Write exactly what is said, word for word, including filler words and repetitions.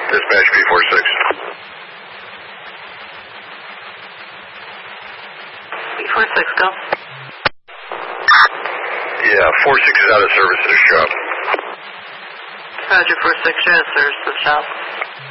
Dispatch P forty-six. P forty-six, go. Yeah, forty-six is out of service at the shop. Roger, forty-six, you're out of service to the shop.